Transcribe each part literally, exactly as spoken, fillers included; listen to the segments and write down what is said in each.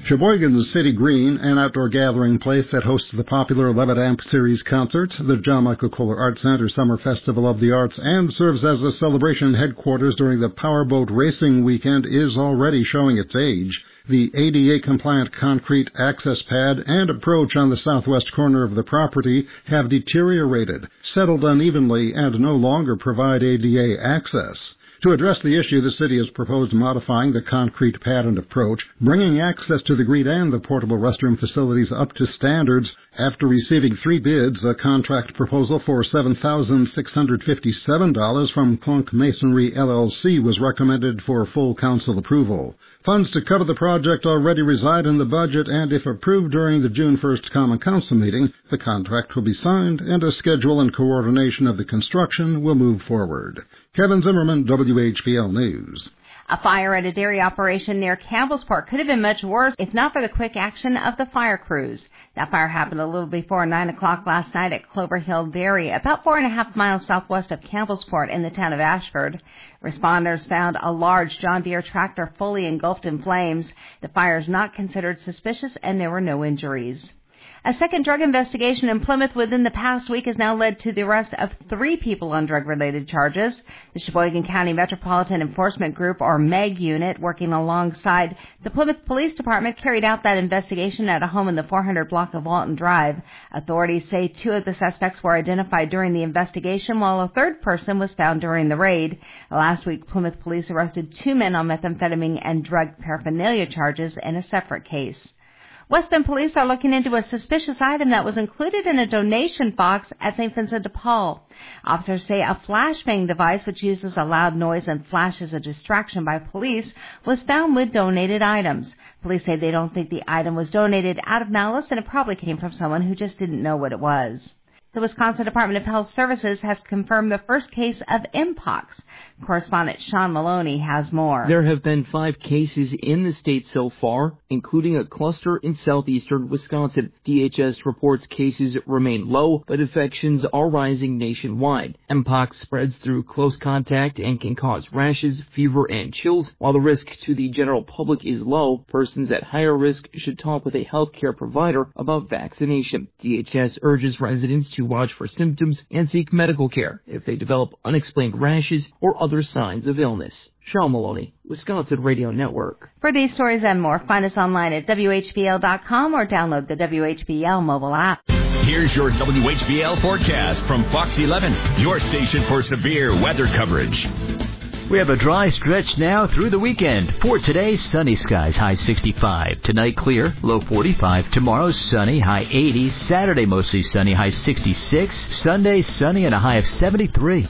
Sheboygan's City Green, an outdoor gathering place that hosts the popular Levitt Amp Series concerts, the John Michael Kohler Arts Center Summer Festival of the Arts, and serves as a celebration headquarters during the Powerboat Racing Weekend, is already showing its age. The A D A-compliant concrete access pad and approach on the southwest corner of the property have deteriorated, settled unevenly, and no longer provide A D A access. To address the issue, the city has proposed modifying the concrete pad and approach, bringing access to the green and the portable restroom facilities up to standards. After receiving three bids, a contract proposal for seven thousand six hundred fifty-seven dollars from Clunk Masonry, L L C was recommended for full council approval. Funds to cover the project already reside in the budget, and if approved during the June first Common Council meeting, the contract will be signed and a schedule and coordination of the construction will move forward. Kevin Zimmerman, W H B L News. A fire at a dairy operation near Campbellsport could have been much worse if not for the quick action of the fire crews. That fire happened a little before nine o'clock last night at Clover Hill Dairy, about four and a half miles southwest of Campbellsport in the town of Ashford. Responders found a large John Deere tractor fully engulfed in flames. The fire is not considered suspicious and there were no injuries. A second drug investigation in Plymouth within the past week has now led to the arrest of three people on drug-related charges. The Sheboygan County Metropolitan Enforcement Group, or MEG unit, working alongside the Plymouth Police Department, carried out that investigation at a home in the four hundred block of Walton Drive. Authorities say two of the suspects were identified during the investigation, while a third person was found during the raid. Last week, Plymouth Police arrested two men on methamphetamine and drug paraphernalia charges in a separate case. West Bend police are looking into a suspicious item that was included in a donation box at Saint Vincent de Paul. Officers say a flashbang device, which uses a loud noise and flashes a distraction by police, was found with donated items. Police say they don't think the item was donated out of malice, and it probably came from someone who just didn't know what it was. The Wisconsin Department of Health Services has confirmed the first case of Mpox. Correspondent Sean Maloney has more. There have been five cases in the state so far, including a cluster in southeastern Wisconsin. D H S reports cases remain low, but infections are rising nationwide. Mpox spreads through close contact and can cause rashes, fever, and chills. While the risk to the general public is low, persons at higher risk should talk with a healthcare provider about vaccination. D H S urges residents to watch for symptoms and seek medical care if they develop unexplained rashes or other signs of illness. Sean Maloney, Wisconsin Radio Network. For these stories and more, find us online at W H B L dot com or download the W H B L mobile app. Here's your W H B L forecast from Fox eleven, your station for severe weather coverage. We have a dry stretch now through the weekend. For today, sunny skies, high sixty-five. Tonight, clear, low forty-five. Tomorrow, sunny, high eighty. Saturday, mostly sunny, high sixty-six. Sunday, sunny and a high of seventy-three.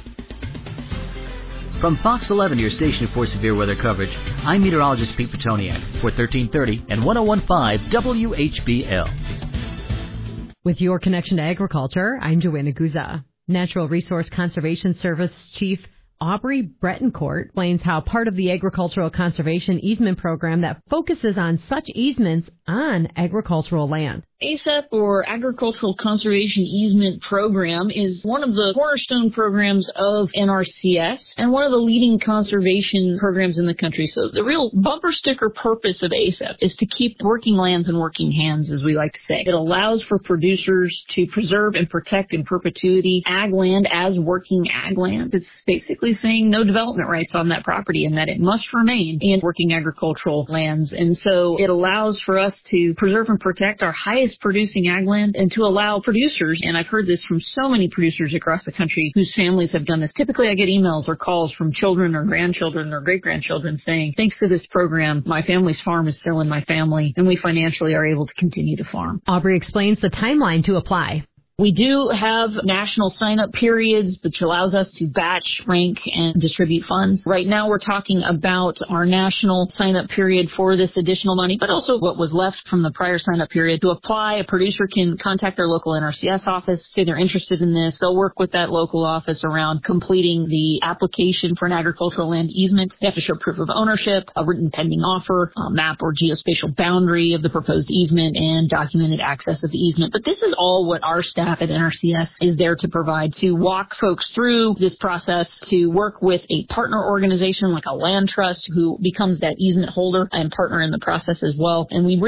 From Fox eleven, your station for severe weather coverage, I'm meteorologist Pete Petoniak for thirteen thirty and ten fifteen W H B L. With your connection to agriculture, I'm Joanna Guza. Natural Resource Conservation Service Chief Aubrey Bretoncourt explains how part of the Agricultural Conservation Easement Program that focuses on such easements on agricultural land. A S E P, or Agricultural Conservation Easement Program, is one of the cornerstone programs of N R C S and one of the leading conservation programs in the country. So the real bumper sticker purpose of A S E P is to keep working lands in working hands, as we like to say. It allows for producers to preserve and protect in perpetuity ag land as working ag land. It's basically saying no development rights on that property and that it must remain in working agricultural lands. And so it allows for us to preserve and protect our highest producing ag land and to allow producers, and I've heard this from so many producers across the country whose families have done this. Typically I get emails or calls from children or grandchildren or great-grandchildren saying, thanks to this program, my family's farm is still in my family and we financially are able to continue to farm. Aubrey explains the timeline to apply. We do have national sign-up periods, which allows us to batch, rank, and distribute funds. Right now, we're talking about our national sign-up period for this additional money, but also what was left from the prior sign-up period. To apply, a producer can contact their local N R C S office, say they're interested in this. They'll work with that local office around completing the application for an agricultural land easement. They have to show proof of ownership, a written pending offer, a map or geospatial boundary of the proposed easement, and documented access of the easement. But this is all what our staff at N R C S is there to provide, to walk folks through this process, to work with a partner organization like a land trust who becomes that easement holder and partner in the process as well. And we really